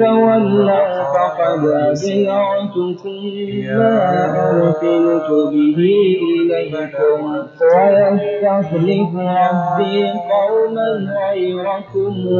تولى فقد أبلغتكم ما أرسلت به إليكم ويستخلف ربي قوما غيركم